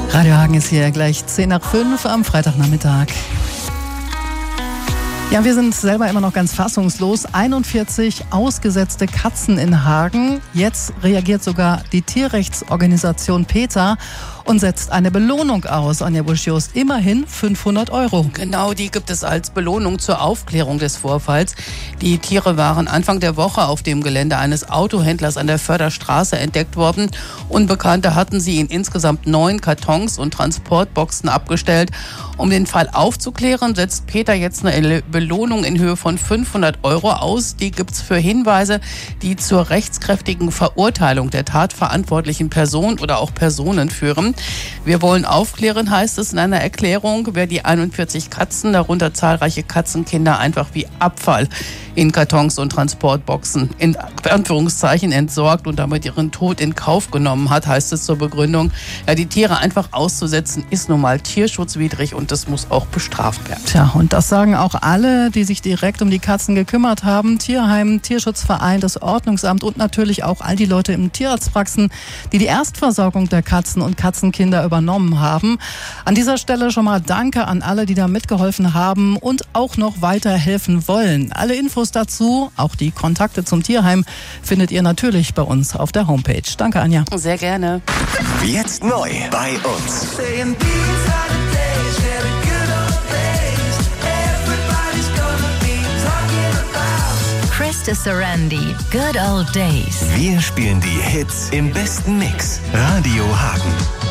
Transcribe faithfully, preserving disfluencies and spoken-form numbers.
Radio Hagen ist hier gleich zehn nach fünf am Freitagnachmittag. Ja, wir sind selber immer noch ganz fassungslos. einundvierzig ausgesetzte Katzen in Hagen. Jetzt reagiert sogar die Tierrechtsorganisation PETA und setzt eine Belohnung aus. Anja Busch-Jost, immerhin fünfhundert Euro. Genau, die gibt es als Belohnung zur Aufklärung des Vorfalls. Die Tiere waren Anfang der Woche auf dem Gelände eines Autohändlers an der Förderstraße entdeckt worden. Unbekannte hatten sie in insgesamt neun Kartons und Transportboxen abgestellt. Um den Fall aufzuklären, setzt PETA jetzt eine Belohnung in Höhe von fünfhundert Euro aus. Die gibt's für Hinweise, die zur rechtskräftigen Verurteilung der tatverantwortlichen Person oder auch Personen führen. Wir wollen aufklären, heißt es in einer Erklärung, wer die einundvierzig Katzen, darunter zahlreiche Katzenkinder, einfach wie Abfall in Kartons und Transportboxen in Anführungszeichen entsorgt und damit ihren Tod in Kauf genommen hat, heißt es zur Begründung. Ja, die Tiere einfach auszusetzen, ist nun mal tierschutzwidrig und das muss auch bestraft werden. Tja, und das sagen auch alle, die sich direkt um die Katzen gekümmert haben. Tierheim, Tierschutzverein, das Ordnungsamt und natürlich auch all die Leute in Tierarztpraxen, die die Erstversorgung der Katzen und Katzenkinder übernommen haben. An dieser Stelle schon mal Danke an alle, die da mitgeholfen haben und auch noch weiterhelfen wollen. Alle Infos dazu, auch die Kontakte zum Tierheim, findet ihr natürlich bei uns auf der Homepage. Danke, Anja. Sehr gerne. Jetzt neu bei uns. Krista Sarandi, Good Old Days. Wir spielen die Hits im besten Mix. Radio Hagen.